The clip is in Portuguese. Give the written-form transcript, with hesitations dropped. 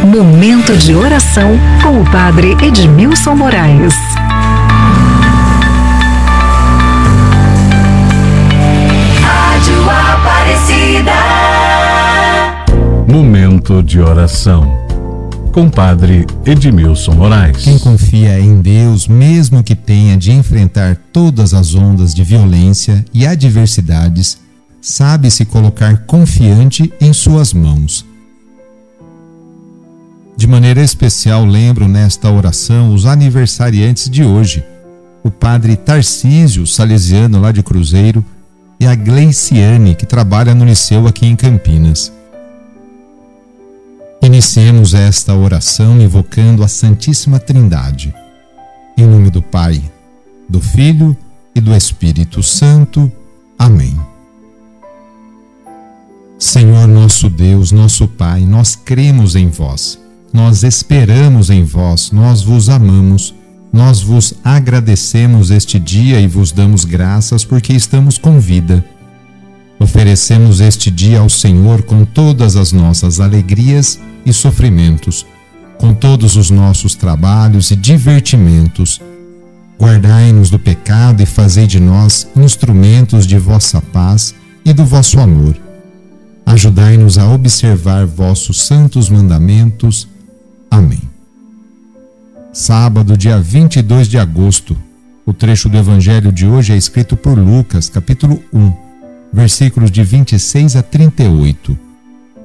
Momento de oração com o Padre Edmilson Moraes. Rádio Aparecida. Momento de oração com Padre Edmilson Moraes. Quem confia em Deus, mesmo que tenha de enfrentar todas as ondas de violência e adversidades, sabe se colocar confiante em suas mãos. De maneira especial, lembro nesta oração os aniversariantes de hoje: o Padre Tarcísio, salesiano lá de Cruzeiro, e a Gleiciane, que trabalha no liceu aqui em Campinas. Iniciemos esta oração invocando a Santíssima Trindade. Em nome do Pai, do Filho e do Espírito Santo. Amém. Senhor nosso Deus, nosso Pai, nós cremos em vós, nós esperamos em vós, nós vos amamos, nós vos agradecemos este dia e vos damos graças porque estamos com vida. Oferecemos este dia ao Senhor com todas as nossas alegrias e sofrimentos, com todos os nossos trabalhos e divertimentos. Guardai-nos do pecado e fazei de nós instrumentos de vossa paz e do vosso amor. Ajudai-nos a observar vossos santos mandamentos. Amém. Sábado, dia 22 de agosto. O trecho do Evangelho de hoje é escrito por Lucas, capítulo 1, versículos de 26 a 38.